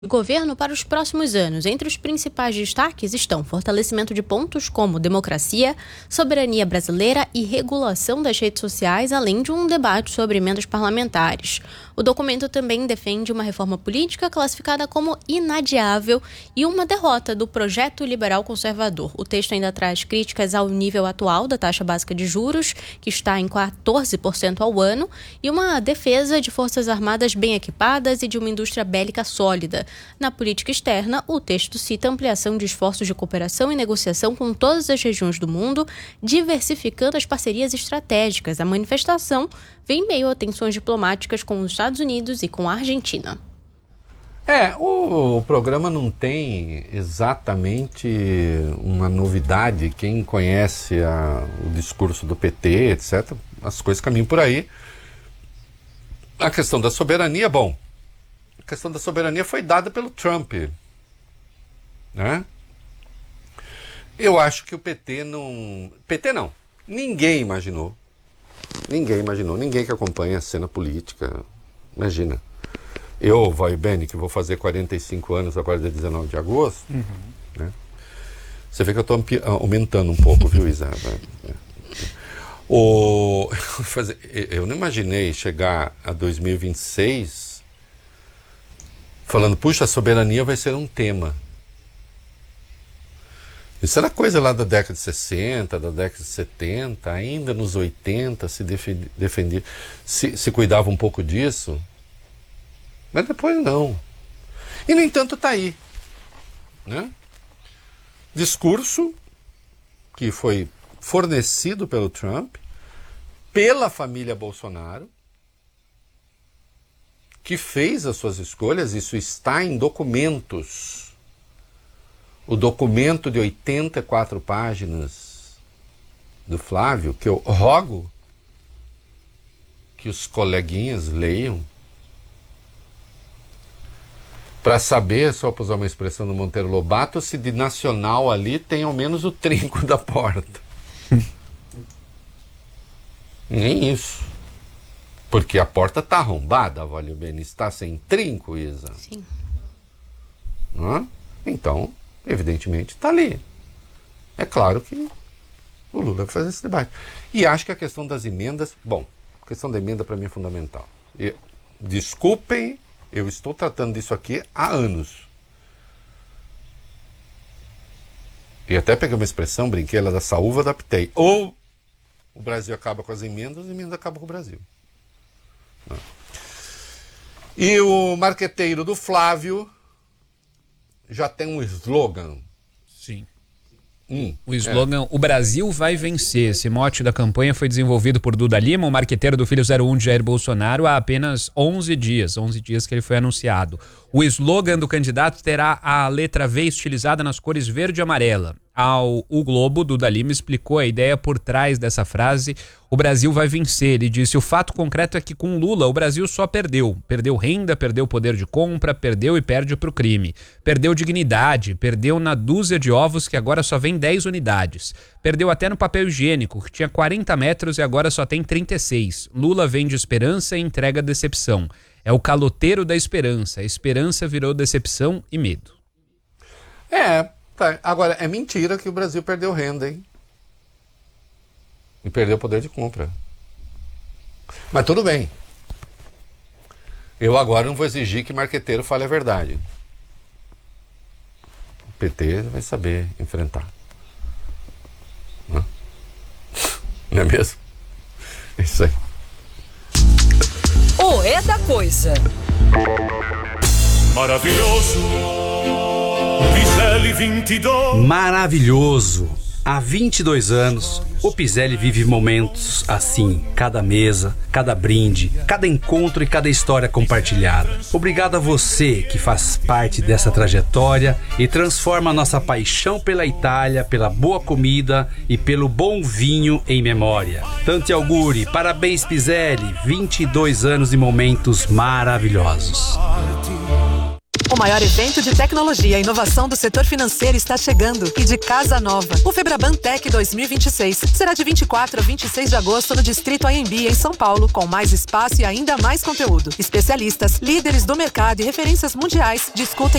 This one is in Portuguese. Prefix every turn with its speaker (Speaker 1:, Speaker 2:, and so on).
Speaker 1: do governo para os próximos anos. Entre os principais destaques estão fortalecimento de pontos como democracia, soberania brasileira e regulação das redes sociais, além de um debate sobre emendas parlamentares. O documento também defende uma reforma política classificada como inadiável e uma derrota do projeto liberal conservador. O texto ainda traz críticas ao nível atual da taxa básica de juros, que está em 14% ao ano, e uma defesa de forças armadas bem equipadas e de uma indústria bélica sólida. Na política externa, o texto cita ampliação de esforços de cooperação e negociação com todas as regiões do mundo, diversificando as parcerias estratégicas. A manifestação vem em meio a tensões diplomáticas com os Estados Unidos e com a Argentina.
Speaker 2: O programa não tem exatamente uma novidade. Quem conhece o discurso do PT, etc., as coisas caminham por aí. A questão da soberania, a questão da soberania foi dada pelo Trump, né? Eu acho que o PT não... Ninguém imaginou, ninguém que acompanha a cena política, imagina. Eu, Vai Bene, que vou fazer 45 anos agora, dia 19 de agosto, né? Você vê que eu estou aumentando um pouco, viu, Isa? Eu não imaginei chegar a 2026 falando, puxa, a soberania vai ser um tema. Isso era coisa lá da década de 60, da década de 70, ainda nos 80 se defendia, se cuidava um pouco disso, mas depois não. E, no entanto, está aí, né? Discurso que foi fornecido pelo Trump, pela família Bolsonaro, que fez as suas escolhas. Isso está em documentos. O documento de 84 páginas do Flávio, que eu rogo que os coleguinhas leiam, para saber, só para usar uma expressão do Monteiro Lobato, se de nacional ali tem ao menos o trinco da porta. Nem isso. Porque a porta está arrombada, Valeu Bene, está sem trinco, Isa.
Speaker 1: Sim.
Speaker 2: Então, evidentemente, está ali. É claro que o Lula vai fazer esse debate. E acho que a questão das emendas... a questão da emenda para mim é fundamental. Desculpem, eu estou tratando disso aqui há anos. E até peguei uma expressão, brinquei, ela da saúva, adaptei. Ou o Brasil acaba com as emendas acabam com o Brasil. E o marqueteiro do Flávio já tem um slogan.
Speaker 3: Sim. O slogan, o Brasil vai vencer. Esse mote da campanha foi desenvolvido por Duda Lima, o marqueteiro do filho 01 de Jair Bolsonaro, há apenas 11 dias que ele foi anunciado. O slogan do candidato terá a letra V estilizada nas cores verde e amarela. Ao O Globo, Duda Lima explicou a ideia por trás dessa frase: o Brasil vai vencer. Ele disse: o fato concreto é que com Lula o Brasil só perdeu. Perdeu renda, perdeu poder de compra, perdeu e perde pro crime. Perdeu dignidade, perdeu na dúzia de ovos que agora só vem 10 unidades. Perdeu até no papel higiênico, que tinha 40 metros e agora só tem 36. Lula vende esperança e entrega decepção. É o caloteiro da esperança. A esperança virou decepção e medo.
Speaker 2: Agora, é mentira que o Brasil perdeu renda, hein? E perdeu poder de compra. Mas tudo bem. Eu agora não vou exigir que marqueteiro fale a verdade. O PT vai saber enfrentar. Não é mesmo? É isso aí.
Speaker 4: É da coisa.
Speaker 5: Maravilhoso. Piselli 22.
Speaker 6: Maravilhoso. Há 22 anos, o Piselli vive momentos assim, cada mesa, cada brinde, cada encontro e cada história compartilhada. Obrigado a você que faz parte dessa trajetória e transforma a nossa paixão pela Itália, pela boa comida e pelo bom vinho em memória. Tanti auguri, parabéns Piselli, 22 anos de momentos maravilhosos.
Speaker 4: O maior evento de tecnologia e inovação do setor financeiro está chegando e de casa nova. O Febraban Tech 2026 será de 24 a 26 de agosto no Distrito AMB, em São Paulo, com mais espaço e ainda mais conteúdo. Especialistas, líderes do mercado e referências mundiais discutem